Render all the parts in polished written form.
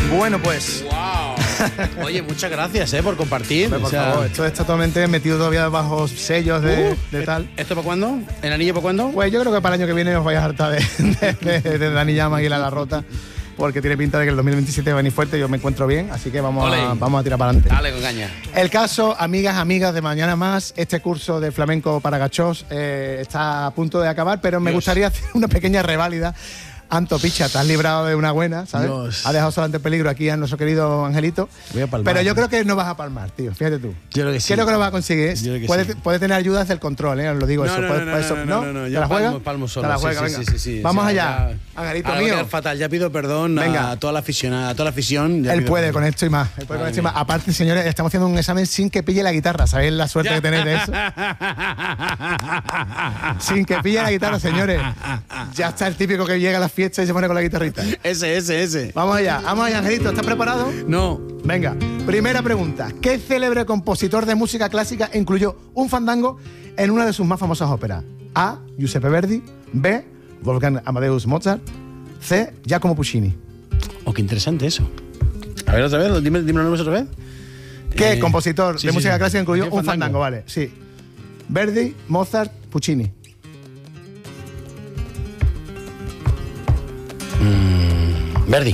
Bueno, pues... ¡Wow! Oye, muchas gracias por compartir. Hombre, por favor, esto está totalmente metido todavía bajo sellos de tal. ¿Esto para cuándo? ¿El anillo para cuándo? Pues yo creo que para el año que viene os vais a hartar de Dani Llama y la Rota, porque tiene pinta de que el 2027 va a venir fuerte. Yo me encuentro bien, así que vamos a tirar para adelante. Dale con caña. El caso, amigas de Mañana Más, este curso de flamenco para gachós está a punto de acabar, pero me gustaría hacer una pequeña reválida. Anto, picha, te has librado de una buena, ¿sabes? Dios. Ha dejado solamente peligro aquí a nuestro querido Angelito. Voy a palmar. Pero yo creo que no vas a palmar, tío. Fíjate tú. Yo creo que sí. Creo que lo vas a conseguir. Yo creo que Puede tener ayuda desde el control, os lo digo. No, eso. no. ¿Te Yo la juegas? palmo solo. Te la juegas, sí, venga. sí. Vamos O sea, allá. ya... Angelito Ahora va a mío. quedar fatal. Ya pido perdón a toda la afición. Él puede con esto y más. Aparte, señores, estamos haciendo un examen sin que pille la guitarra. ¿Sabéis la suerte que tenéis de eso? Sin que pille la guitarra, señores. Ya está el típico que llega a las fiestas y se pone con la guitarrita. Ese. Vamos allá, Angelito. ¿Estás preparado? No. Venga, primera pregunta. ¿Qué célebre compositor de música clásica incluyó un fandango en una de sus más famosas óperas? A. Giuseppe Verdi. B. Wolfgang Amadeus Mozart. C. Giacomo Puccini. Oh, qué interesante eso. A ver, otra vez, dime los nombres otra vez. ¿Qué compositor de música clásica incluyó ¿Qué un fandango? Vale, sí. Verdi, Mozart, Puccini. Verdi.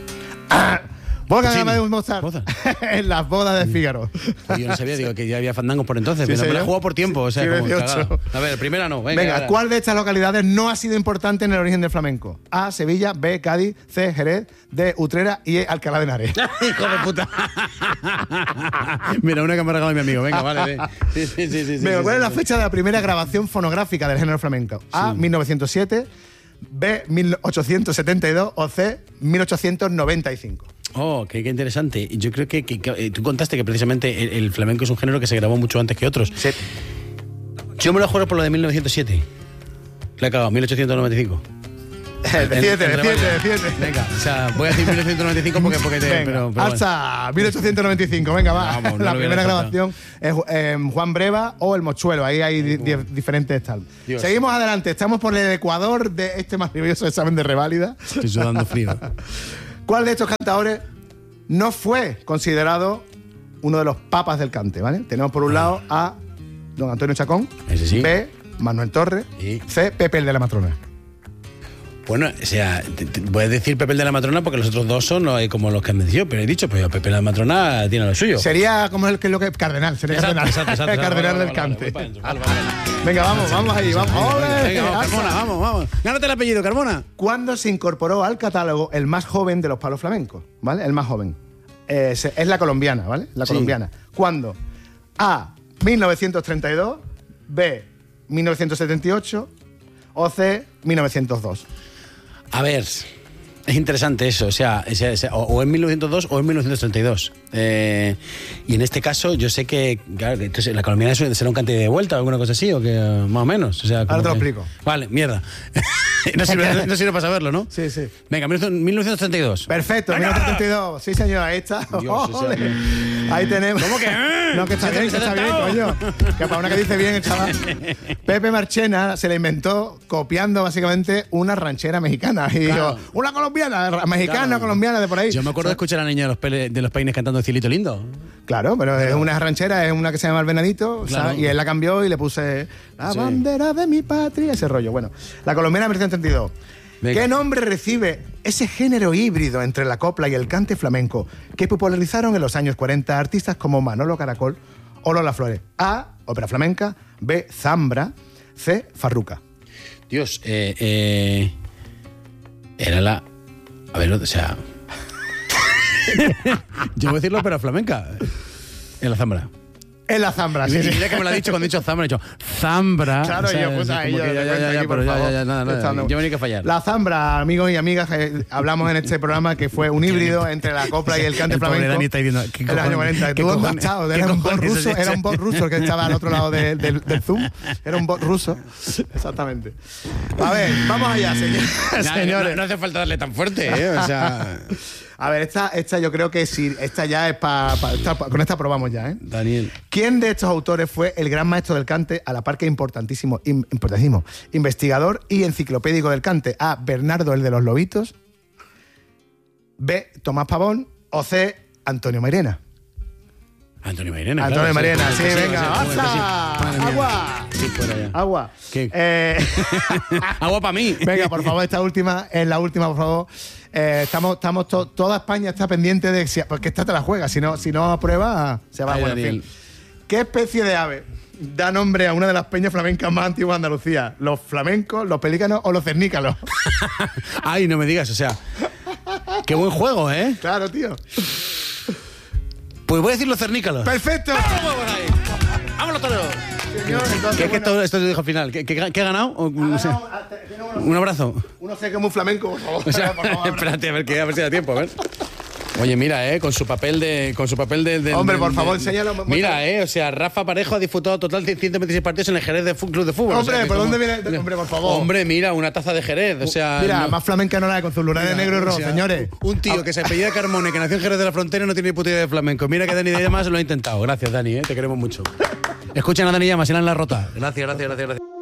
Wolfgang Amadeus Mozart. En las bodas de Fígaro. Pues yo no sabía, digo, que ya había fandangos por entonces. Sí, pero me la he señor. jugado por tiempo. O sea, Sí, como 18. cagada. A ver, primera no. Venga, Venga, ¿cuál de estas localidades no ha sido importante en el origen del flamenco? A. Sevilla. B. Cádiz. C. Jerez. D. Utrera. Y E. Alcalá de Henares. Hijo de puta. Mira, una que me ha regalado mi amigo. Venga, vale. Sí. Venga, ¿cuál es la fecha de la primera grabación fonográfica del género flamenco? A. 1907. B. 1872. O C. 1895. Oh, qué interesante. Yo creo que tú contaste que precisamente el flamenco es un género que se grabó mucho antes que otros. Sí. Yo me lo juego por lo de 1907. Le he cagado, 1895. Decídete. Venga, o sea, voy a decir 1995 porque Venga, pero hasta 1895, venga, va. Vamos, no la lo primera hubiera grabación es Juan Breva o El Mochuelo, ahí hay diferentes tal. Dios. Seguimos adelante, estamos por el ecuador de este maravilloso examen de reválida. Estoy sudando frío. ¿Cuál de estos cantadores no fue considerado uno de los papas del cante, ¿vale? Tenemos por un lado a don Antonio Chacón, Ese sí. B, Manuel Torres, Sí. C, Pepe el de la Matrona. Bueno, o sea, voy a decir Pepe el de la Matrona porque los otros dos son como los que han dicho, pero he dicho, pero Pepe el de la Matrona tiene lo suyo. Sería como lo que Cardenal, sería Cardenal. Exacto. Cardenal del cante. Venga, vamos ahí, vamos. ¡Ole! Venga, vamos, Carmona, vamos. Gánate el apellido, Carmona. ¿Cuándo se incorporó al catálogo el más joven de los palos flamencos? ¿Vale? El más joven. Es la colombiana, ¿vale? La colombiana. ¿Cuándo? A. 1932. B. 1978. O C. 1902. A ver, es interesante eso, o sea, o en 1902 o en 1932. Y en este caso, yo sé que, claro, entonces, la colombiana será un cante de vuelta o alguna cosa así, o que más o menos. O sea, Ahora te lo explico. Vale, mierda. no sirve para saberlo, ¿no? Sí. Venga, 1932. Perfecto, 1932. Sí, señor, ahí está. Dios, o sea, ahí tenemos. ¿Cómo que? No, que está bien, coño. Que para una que dice bien el chaval. Pepe Marchena se la inventó copiando básicamente una ranchera mexicana. Y dijo, una colombiana, mexicana, colombiana, de por ahí. Yo me acuerdo de escuchar a la niña de los Peines cantando Cielito Lindo. Claro, pero es una ranchera, es una que se llama El Venadito, Claro. ¿sabes? Y él la cambió y le puse la bandera de mi patria, ese rollo. Bueno, la colombiana 1932. Venga. ¿Qué nombre recibe ese género híbrido entre la copla y el cante flamenco que popularizaron en los años 40 artistas como Manolo Caracol o Lola Flores? A. Ópera flamenca. B. Zambra. C. Farruca. Dios, era la... A ver, o sea... Yo voy a decirlo, pero flamenca. En la Zambra. En la Zambra, Sí, sí. mira que me lo ha dicho cuando he dicho Zambra, he dicho Zambra. Claro, o sea, yo, pues es ahí, como que nada. Yo venía que fallar. La Zambra, amigos y amigas, hablamos en este programa que fue un híbrido entre la copla y el cante El pobre flamenco. Dani está diciendo, ¿qué En los años 40. Tú has gastado, era un bot ruso, era un bot ruso el que estaba al otro lado del Zoom. Era un bot ruso. Exactamente. A ver, vamos allá, señores. No hace falta darle tan fuerte, o sea... A ver, esta yo creo que sí, esta ya es con esta probamos ya, ¿eh? Daniel. ¿Quién de estos autores fue el gran maestro del cante, a la par que importantísimo, investigador y enciclopédico del cante? A. Bernardo el de los Lobitos. B, Tomás Pavón, o C, Antonio Mairena. Antonio Mairena. Antonio Mairena, sí, sí, venga, sí, ¡basta! Madre mía. ¡Agua! Sí, fuera ya. ¡Agua! ¿Qué? Agua para mí. Venga, por favor, esta última es la última, por favor. Toda España está pendiente de porque esta te la juega, si no aprueba, se va. Ay, Bueno, en Daniel. fin. ¿Qué especie de ave da nombre a una de las peñas flamencas más antiguas de Andalucía? ¿Los flamencos, los pelícanos o los cernícalos? Ay, no me digas, o sea. Qué buen juego, ¿eh? Claro, tío. Pues voy a decir los cernícalos. ¡Perfecto! ¡Vámonos todos! Señor, entonces, ¿Qué bueno, esto se dijo al final? ¿Qué ha ganado? O, no sé. tiene Un abrazo. uno sé que es muy flamenco, por favor. O sea, Por favor. espérate, a ver si da tiempo, a ver. Oye, mira, con su papel de Hombre, por favor, enséñalo. Mira, o sea, Rafa Parejo ha disputado total de 126 partidos en el Jerez de Club de Fútbol. Hombre, o sea, que ¿por como- dónde viene? Hombre, por favor. Hombre, mira, una taza de Jerez, o sea... Mira, no- más flamenca no la hay con sus lunares mira, negro y rojo, o sea, señores. Un tío que se apellida Carmone, que nació en Jerez de la Frontera y no tiene ni puta idea de flamenco. Mira que Dani de Llamas lo ha intentado. Gracias, Dani, te queremos mucho. Escuchen a Dani Llamas, si la han la rota. Gracias.